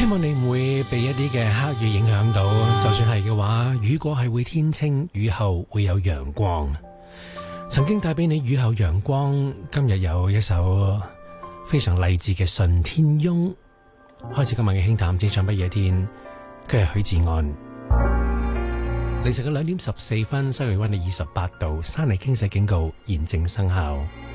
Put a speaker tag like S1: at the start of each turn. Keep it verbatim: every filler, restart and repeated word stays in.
S1: 望你唔會被一啲嘅黑雨影響到，就算係嘅話，雨過係會天晴，雨後會有陽光。曾經帶俾你雨後陽光，今日有一首非常勵志嘅《順天翁》。開始今日嘅輕談，只唱不夜天，佢係許志安。凌晨嘅兩點十四分，西氣溫係二十八度，山泥傾瀉警告現正生效。